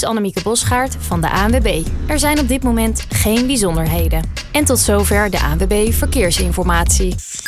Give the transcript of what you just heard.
Annemieke Bosgaard van de ANWB. Er zijn op dit moment geen bijzonderheden. En tot zover de ANWB Verkeersinformatie.